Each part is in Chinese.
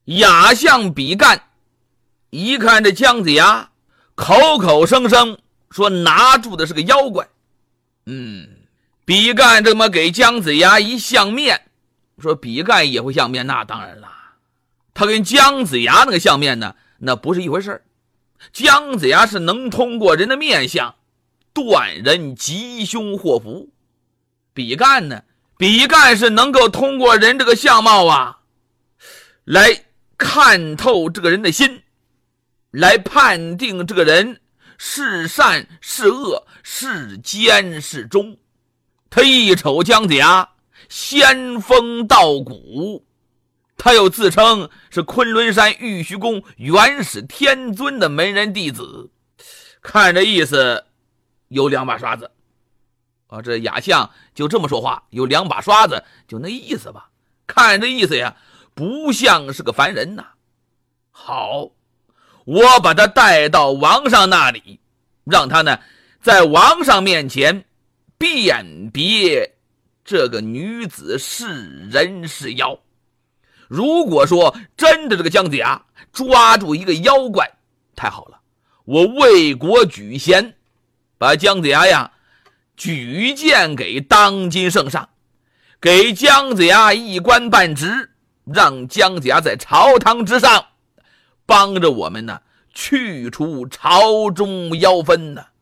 亚相比干一看这姜子牙，口口声声说拿住的是个妖怪。比干这么给姜子牙一相面，说比干也会相面，那当然了，他跟姜子牙那个相面呢，那不是一回事。姜子牙是能通过人的面相断人吉凶祸福，比干呢，比干是能够通过人这个相貌啊，来看透这个人的心，来判定这个人是善是恶，是奸是忠。他一瞅姜子牙仙风道骨，他又自称是昆仑山玉虚宫元始天尊的门人弟子，看这意思有两把刷子这亚相就这么说话，有两把刷子，就那意思吧。看这意思呀，不像是个凡人呐。好，我把他带到王上那里，让他呢在王上面前辨别这个女子是人是妖。如果说真的这个姜子牙抓住一个妖怪，太好了，我为国举贤，把姜子牙呀举荐给当今圣上，给姜子牙一官半职，让姜子牙在朝堂之上帮着我们呢去除朝中妖氛呢。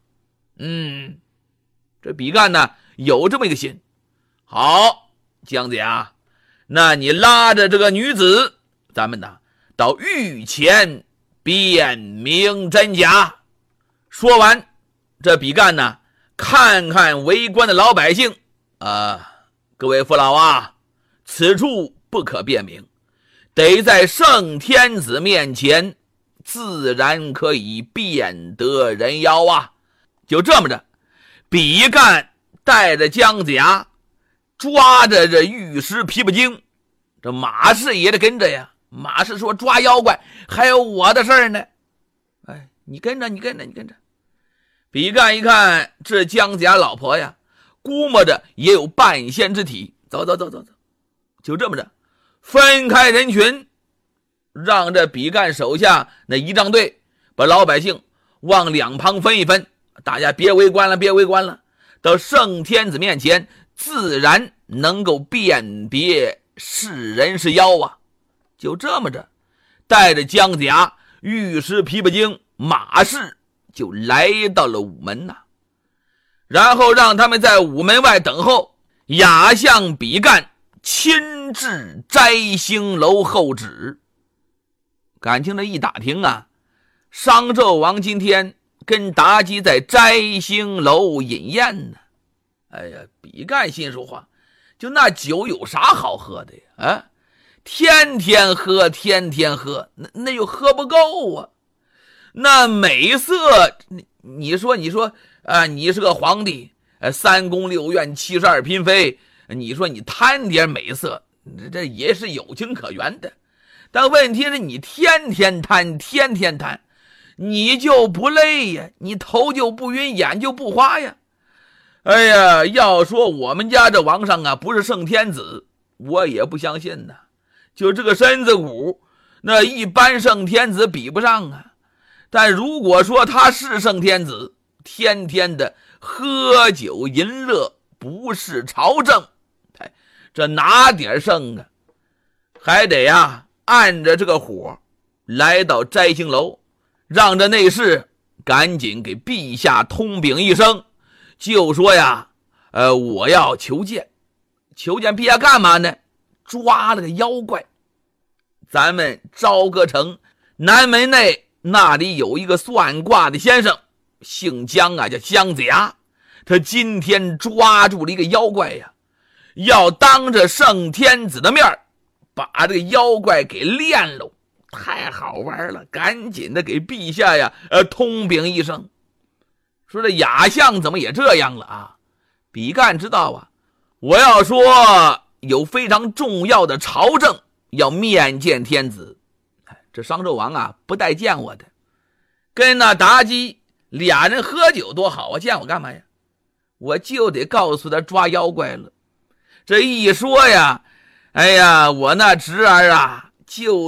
这比干呢有这么一个心。好，姜子牙，那你拉着这个女子，咱们呢到御前辨明真假。说完，这比干呢看看围观的老百姓各位父老啊，此处不可辨明，得在圣天子面前自然可以辨得人妖啊。就这么着，比干带着姜子牙抓着这玉石琵琶精，这马氏也得跟着呀。马氏说抓妖怪还有我的事儿呢，你跟着。比干一看这姜子牙老婆呀，估摸着也有半仙之体，走。就这么着分开人群，让这比干手下那仪仗队把老百姓往两旁分一分，大家别围观了，到圣天子面前自然能够辨别是人是妖啊。就这么着带着姜子牙、玉石琵琶精、马氏就来到了午门呐，然后让他们在午门外等候。亚相比干亲至摘星楼候旨。感情这一打听啊，商纣王今天跟妲己在摘星楼饮宴呢。比干心说话，就那酒有啥好喝的呀？天天喝，那又喝不够啊。那美色，你说你是个皇帝，3宫6院72嫔妃，你说你贪点美色，这也是有情可原的。但问题是你天天贪，你就不累呀，你头就不晕，眼就不花呀。要说我们家这王上啊不是圣天子，我也不相信呢。就这个身子骨，那一般圣天子比不上啊。但如果说他是圣天子，天天的喝酒淫乐，不是朝政，这哪点圣啊？还得呀按着这个火来到摘星楼，让这内侍赶紧给陛下通禀一声，就说呀我要求见陛下干嘛呢？抓了个妖怪。咱们朝歌城南门内那里有一个算卦的先生，姓姜叫姜子牙，他今天抓住了一个妖怪呀，要当着圣天子的面把这个妖怪给炼了。太好玩了，赶紧的给陛下呀通禀一声。说这亚相怎么也这样了啊？比干知道啊，我要说有非常重要的朝政要面见天子，这商纣王啊不带见我的，跟那妲己俩人喝酒多好啊，见我干嘛呀？我就得告诉他抓妖怪了。这一说呀，我那侄儿啊就